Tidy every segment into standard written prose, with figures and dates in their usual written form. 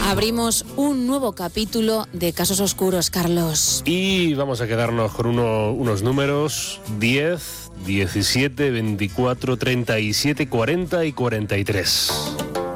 Abrimos un nuevo capítulo de Casos Oscuros, Carlos. Y vamos a quedarnos con unos números: 10, 17, 24, 37, 40 y 43.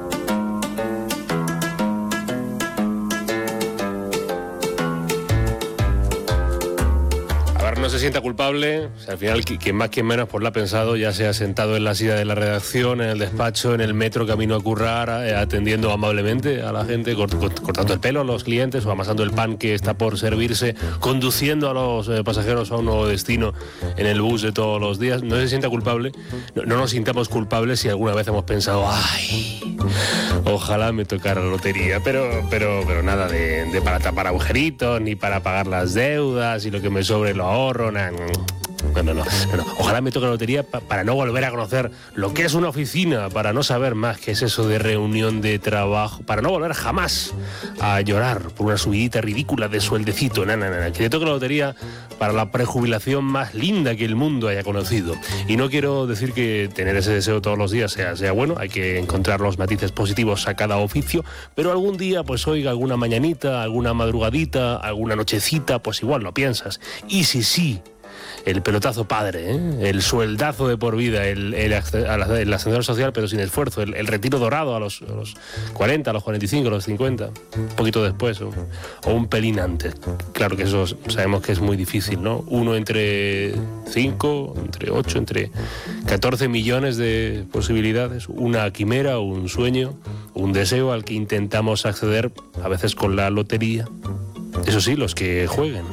No se sienta culpable, o sea, al final quien más quien menos pues lo ha pensado, ya sea sentado en la silla de la redacción, en el despacho, en el metro camino a currar, atendiendo amablemente a la gente, cortando el pelo a los clientes o amasando el pan que está por servirse, conduciendo a los pasajeros a un nuevo destino en el bus de todos los días. No se sienta culpable, no nos sintamos culpables si alguna vez hemos pensado, ay, ojalá me tocara la lotería, pero nada de para tapar agujeritos, ni para pagar las deudas y lo que me sobre lo ahorro. No. Ojalá me toque la lotería para no volver a conocer lo que es una oficina, para no saber más qué es eso de reunión de trabajo, para no volver jamás a llorar por una subidita ridícula de sueldecito. Que te toque la lotería para la prejubilación más linda que el mundo haya conocido. Y no quiero decir que tener ese deseo todos los días sea bueno, hay que encontrar los matices positivos a cada oficio, pero algún día, pues oiga, alguna mañanita, alguna madrugadita, alguna nochecita, pues igual lo piensas. Y sí, el pelotazo padre, el sueldazo de por vida, el ascensor social pero sin esfuerzo, el retiro dorado a los 40, a los 45, a los 50, un poquito después o un pelín antes. Claro que eso sabemos que es muy difícil, ¿no? Uno entre 5, entre 8, entre 14 millones de posibilidades, una quimera, un sueño, un deseo al que intentamos acceder a veces con la lotería. Eso sí, los que jueguen.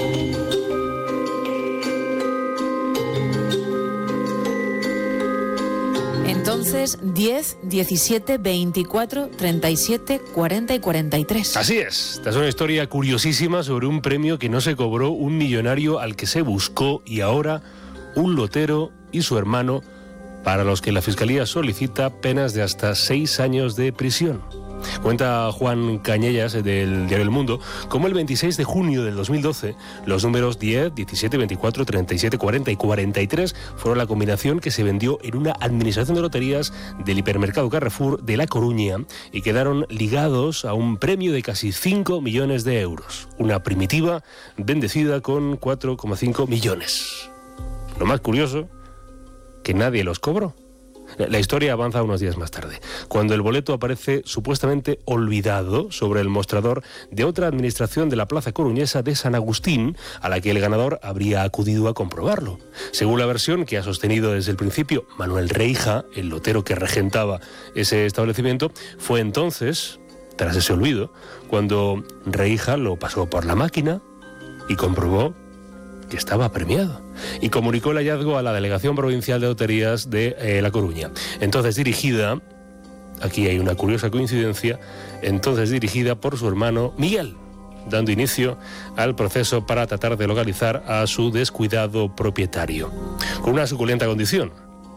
Entonces, 10, 17, 24, 37, 40 y 43. Así es. Esta es una historia curiosísima sobre un premio que no se cobró un millonario al que se buscó y ahora un lotero y su hermano, para los que la Fiscalía solicita penas de hasta 6 años de prisión. Cuenta Juan Cañellas del diario El Mundo cómo el 26 de junio del 2012 los números 10, 17, 24, 37, 40 y 43 fueron la combinación que se vendió en una administración de loterías del hipermercado Carrefour de La Coruña y quedaron ligados a un premio de casi 5 millones de euros. Una primitiva bendecida con 4,5 millones. Lo más curioso, que nadie los cobró. La historia avanza unos días más tarde, cuando el boleto aparece supuestamente olvidado sobre el mostrador de otra administración de la plaza coruñesa de San Agustín, a la que el ganador habría acudido a comprobarlo. Según la versión que ha sostenido desde el principio Manuel Reija, el lotero que regentaba ese establecimiento, fue entonces, tras ese olvido, cuando Reija lo pasó por la máquina y comprobó que estaba premiado, y comunicó el hallazgo a la Delegación Provincial de Loterías de La Coruña. Entonces dirigida, aquí hay una curiosa coincidencia, entonces dirigida por su hermano Miguel, dando inicio al proceso para tratar de localizar a su descuidado propietario. Con una suculenta condición,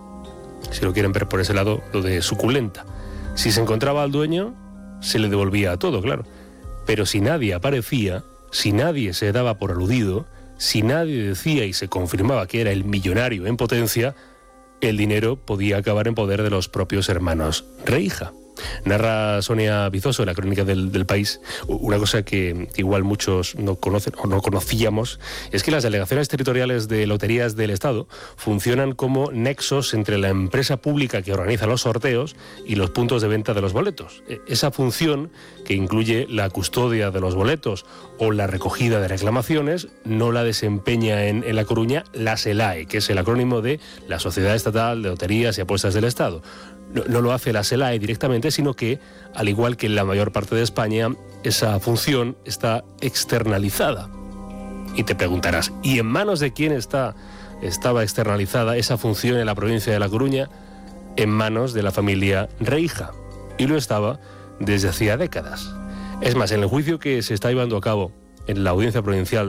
si lo quieren ver por ese lado, lo de suculenta. Si se encontraba al dueño, se le devolvía todo, claro. Pero si nadie aparecía, si nadie se daba por aludido, si nadie decía y se confirmaba que era el millonario en potencia, el dinero podía acabar en poder de los propios hermanos Reija. Narra Sonia Bizoso en la crónica del País una cosa que igual muchos no conocen o no conocíamos, es que las delegaciones territoriales de loterías del Estado funcionan como nexos entre la empresa pública que organiza los sorteos y los puntos de venta de los boletos. Esa función, que incluye la custodia de los boletos o la recogida de reclamaciones, no la desempeña en La Coruña la SELAE, que es el acrónimo de la Sociedad Estatal de Loterías y Apuestas del Estado. No lo hace la SELAE directamente, sino que, al igual que en la mayor parte de España, esa función está externalizada. Y te preguntarás, ¿y en manos de quién estaba externalizada esa función en la provincia de La Coruña? En manos de la familia Reija. Y lo estaba desde hacía décadas. Es más, en el juicio que se está llevando a cabo en la Audiencia Provincial